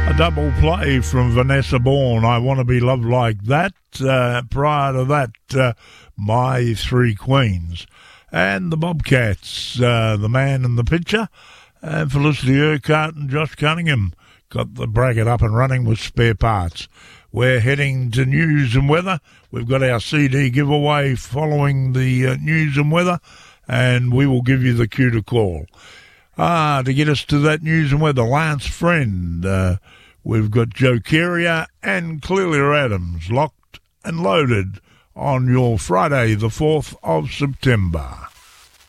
A double play from Vanessa Bourne, I Want to Be Loved Like That. Prior to that, My Three Queens. And the Bobcats, The Man and the Pitcher. And Felicity Urquhart and Josh Cunningham got the bracket up and running with Spare Parts. We're heading to news and weather. We've got our CD giveaway following the news and weather, and we will give you the cue to call. To get us to that news and weather, Lance Friend. We've got Joe Carrier and Clelia Adams locked and loaded on your Friday, the 4th of September.